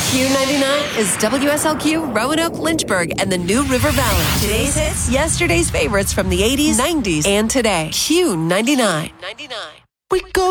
Q99 is WSLQ, Roanoke, Lynchburg, and the New River Valley. Today's hits, yesterday's favorites from the 80s, 90s, and today. Q99. We go